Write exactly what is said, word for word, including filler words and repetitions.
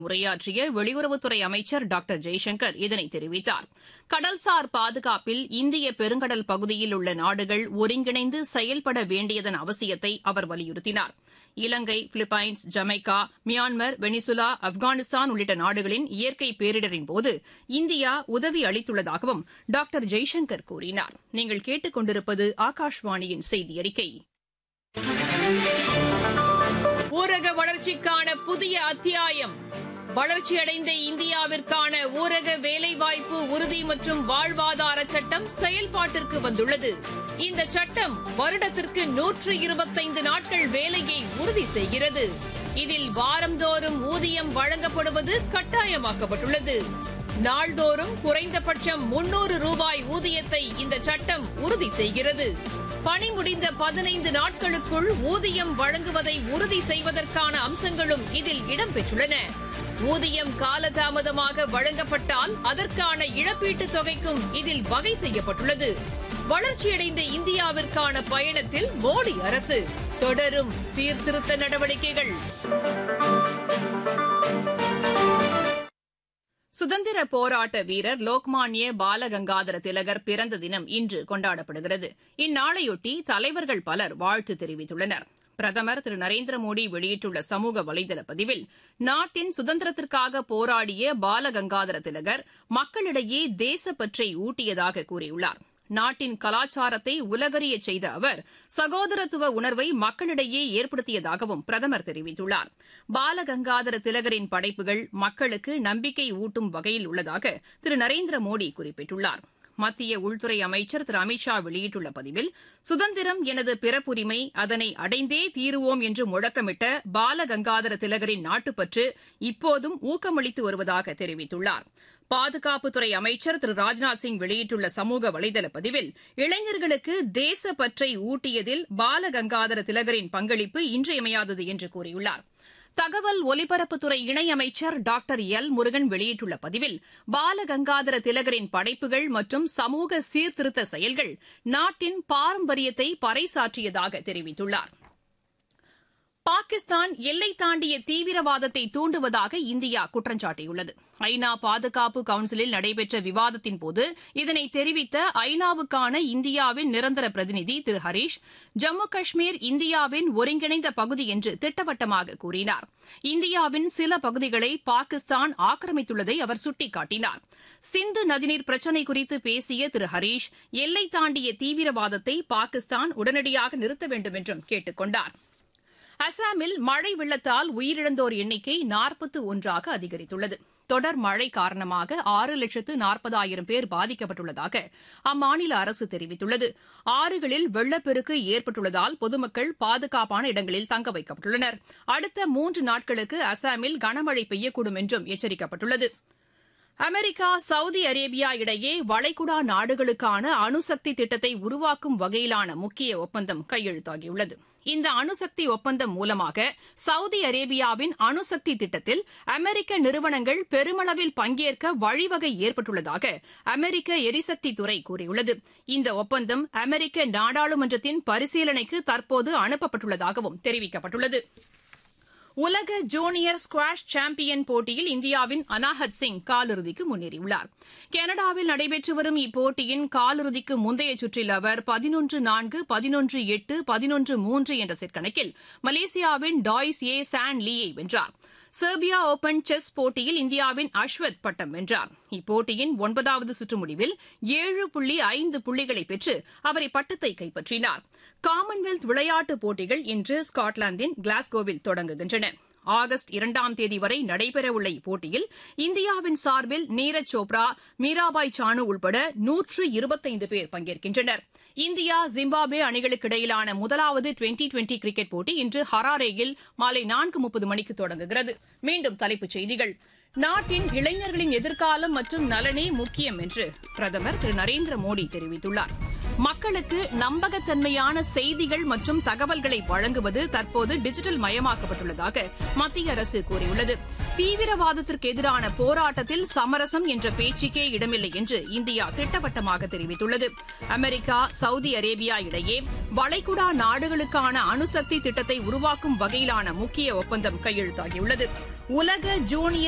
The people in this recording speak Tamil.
உரையாற்றிய வெளியுறவுத்துறை அமைச்சர் டாக்டர் ஜெய்சங்கர் இதனை தெரிவித்தார். கடல்சார் பாதுகாப்பில் இந்திய பெருங்கடல் பகுதியில் உள்ள நாடுகள் ஒருங்கிணைந்து செயல்பட வேண்டியதன் அவசியத்தை அவர் வலியுறுத்தினார். இலங்கை, Philippines, Jamaica, Myanmar, Venezuela, Afghanistan உள்ளிட்ட நாடுகளின் இயற்கை பேரிடரின்போது இந்தியா உதவி அளித்துள்ளதாகவும் டாக்டர் ஜெய்சங்கர் கூறினார். நீங்கள் கேட்டுக் கொண்டிருப்பது ஆகாஷவாணியின் செய்தி அறிக்கை. ஊரக வளர்ச்சிக்கான புதிய அத்தியாயம். வளர்ச்சியடைந்த இந்தியாவிற்கான ஊரக வேலைவாய்ப்பு உறுதி மற்றும் வாழ்வாதார சட்டம் செயல்பாட்டிற்கு வந்துள்ளது. இந்த சட்டம் வருடத்திற்கு நூற்று இருபத்தைந்து நாட்கள் வேலையை உறுதி செய்கிறது. இதில் வாரந்தோறும் ஊதியம் வழங்கப்படுவது கட்டாயமாக்கப்பட்டுள்ளது. நாள்தோறும் குறைந்தபட்சம் முன்னூறு ரூபாய் ஊதியத்தை இந்த சட்டம் உறுதி செய்கிறது. பணி முடிந்த பதினைந்து நாட்களுக்குள் ஊதியம் வழங்குவதை உறுதி செய்வதற்கான அம்சங்களும் இதில் இடம்பெற்றுள்ளன. ஊதியம் காலதாமதமாக வழங்கப்பட்டால் அதற்கான இழப்பீட்டுத் தொகைக்கும் இதில் வகை செய்யப்பட்டுள்ளது. வளர்ச்சியடைந்த இந்தியாவிற்கான பயணத்தில் மோடி அரசு தொடரும் சீர்திருத்த நடவடிக்கைகள். சுதந்திர போராட்ட வீரர் லோக்மான்ய பாலகங்காதர திலகர் பிறந்த தினம் இன்று கொண்டாடப்படுகிறது. இந்நாளையொட்டி தலைவர்கள் பலர் வாழ்த்து தெரிவித்துள்ளனர். பிரதமர் திரு நரேந்திர மோடி வெளியிட்டுள்ள சமூக வலைதள பதிவில், நாட்டின் சுதந்திரத்திற்காக போராடிய பாலகங்காதர திலகர் மக்களிடையே தேசப்பற்றை ஊட்டியதாக கூறியுள்ளார். நாட்டின் கலாச்சாரத்தை உலகறியச் செய்த அவர் சகோதரத்துவ உணர்வை மக்களிடையே ஏற்படுத்தியதாகவும் பிரதமர் தெரிவித்துள்ளார். பாலகங்காதர திலகரின் படைப்புகள் மக்களுக்கு நம்பிக்கை ஊட்டும் வகையில் உள்ளதாக திரு நரேந்திர மோடி குறிப்பிட்டுள்ளார். மத்திய உள்துறை அமைச்சர் திரு அமித் ஷா வெளியிட்டுள்ள பதிவில், சுதந்திரம் எனது பிறப்புரிமை, அதனை அடைந்தே தீருவோம் என்று முழக்கமிட்ட பாலகங்காதர திலகரின் நாட்டுப்பற்று இப்போதும் ஊக்கமளித்து வருவதாக தெரிவித்துள்ளார். பாதுகாப்புத்துறை அமைச்சர் திரு ராஜ்நாத் சிங் வெளியிட்டுள்ள சமூக வலைதள பதிவில், இளைஞர்களுக்கு தேசப்பற்றை ஊட்டியதில் பாலகங்காதர திலகரின் பங்களிப்பு இன்றியமையாதது என்று கூறியுள்ளார். தகவல் ஒலிபரப்புத்துறை இணையமைச்சர் டாக்டர் எல் முருகன் வெளியிட்டுள்ள பதிவில், பாலகங்காதர திலகரின் படைப்புகள் மற்றும் சமூக சீர்திருத்த செயல்கள் நாட்டின் பாரம்பரியத்தை பறைசாற்றியதாக தெரிவித்துள்ளார். பாகிஸ்தான் எல்லை தாண்டிய தீவிரவாதத்தை தூண்டுவதாக இந்தியா குற்றம் சாட்டியுள்ளது. ஐநா பாதுகாப்பு கவுன்சிலில் நடைபெற்ற விவாதத்தின்போது இதனை தெரிவித்த ஐநாவுக்கான இந்தியாவின் நிரந்தர பிரதிநிதி திரு ஹரீஷ், ஜம்மு காஷ்மீர் இந்தியாவின் ஒருங்கிணைந்த பகுதி என்று திட்டவட்டமாக கூறினார். இந்தியாவின் சில பகுதிகளை பாகிஸ்தான் ஆக்கிரமித்துள்ளதை அவர் சுட்டிக்காட்டினார். சிந்து நதிநீர் பிரச்சினை குறித்து பேசிய திரு ஹரீஷ், எல்லை தாண்டிய தீவிரவாதத்தை பாகிஸ்தான் உடனடியாக நிறுத்த வேண்டும் என்றும் கேட்டுக் கொண்டார். அசாமில் மழை வெள்ளத்தால் உயிரிழந்தோர் எண்ணிக்கை நாற்பத்து ஒன்றாக அதிகரித்துள்ளது. தொடர் மழை காரணமாக ஆறு லட்சத்து நாற்பதாயிரம் பேர் பாதிக்கப்பட்டுள்ளதாக அம்மாநில அரசு தெரிவித்துள்ளது. ஆறுகளில் வெள்ளப்பெருக்கு ஏற்பட்டுள்ளதால் பொதுமக்கள் பாதுகாப்பான இடங்களில் தங்க வைக்கப்பட்டுள்ளனர். அடுத்த மூன்று நாட்களுக்கு அசாமில் கனமழை பெய்யக்கூடும் என்றும் எச்சரிக்கப்பட்டுள்ளது. அமெரிக்கா, சவுதி அரேபியா இடையே வளைகுடா நாடுகளுக்கான அணுசக்தி திட்டத்தை உருவாக்கும் வகையிலான முக்கிய ஒப்பந்தம் கையெழுத்தாகியுள்ளது. இந்த அணுசக்தி ஒப்பந்தம் மூலமாக சவுதி அரேபியாவின் அணுசக்தி திட்டத்தில் அமெரிக்க நிறுவனங்கள் பெருமளவில் பங்கேற்க வழிவகை ஏற்பட்டுள்ளதாக அமெரிக்க எரிசக்தித்துறை கூறியுள்ளது. இந்த ஒப்பந்தம் அமெரிக்க நாடாளுமன்றத்தின் பரிசீலனைக்கு தற்போது அனுப்பப்பட்டுள்ளதாகவும் தெரிவிக்கப்பட்டுள்ளது. உலக ஜூனியர் ஸ்குவாஷ் சாம்பியன் போட்டியில் இந்தியாவின் அனாஹத் சிங் காலிறுதிக்கு முன்னேறியுள்ளார். கனடாவில் நடைபெற்று வரும் இப்போட்டியின் காலிறுதிக்கு முந்தைய சுற்றில் அவர் பதினொன்று நான்கு, பதினொன்று எட்டு, பதினொன்று மூன்று என்ற செட் கணக்கில் மலேசியாவின் டாய்ஸ் ஏ சான் லீயை வென்றார். செர்பியா ஓபன் செஸ் போட்டியில் இந்தியாவின் அஸ்வத் பட்டம் வென்றார். இப்போட்டியின் ஒன்பதாவது சுற்று முடிவில் ஏழு புள்ளி ஐந்து புள்ளிகளை பெற்று அவர் இப்பட்டத்தை கைப்பற்றினார். காமன்வெல்த் விளையாட்டுப் போட்டிகள் இன்று ஸ்காட்லாந்தின் கிளாஸ்கோவில் தொடங்குகின்றன. ஆகஸ்ட் இரண்டாம் தேதி வரை நடைபெறவுள்ள இப்போட்டியில் இந்தியாவின் சார்பில் நீரஜ் சோப்ரா, மீராபாய் சானு உள்பட நூற்று இருபத்தைந்து பேர் பங்கேற்கின்றனர். இந்தியா, ஜிம்பாப்வே அணிகளுக்கு இடையிலான முதலாவது டுவெண்டி டுவெண்டி கிரிக்கெட் போட்டி இன்று ஹராரேயில் மாலை நான்கு முப்பது மணிக்கு தொடங்குகிறது. மீண்டும் தலைப்புச் செய்திகள். நாட்டின் இளைஞர்களின் எதிர்காலம் மற்றும் நலனே முக்கியம் என்று பிரதமர் திரு நரேந்திர மோடி தெரிவித்துள்ளார். மக்களுக்கு நம்பகத்தன்மையான செய்திகள் மற்றும் தகவல்களை வழங்குவது தற்போது டிஜிட்டல் மயமாக்கப்பட்டுள்ளதாக மத்திய அரசு கூறியுள்ளது. தீவிரவாதத்திற்கு எதிரான போராட்டத்தில் சமரசம் என்ற பேச்சுக்கே இடமில்லை என்று இந்தியா திட்டவட்டமாக தெரிவித்துள்ளது. அமெரிக்கா, சவுதி அரேபியா இடையே வளைகுடா நாடுகளுக்கான அணுசக்தி திட்டத்தை உருவாக்கும் வகையிலான முக்கிய ஒப்பந்தம் கையெழுத்தாகியுள்ளது. உலக ஜூனியர்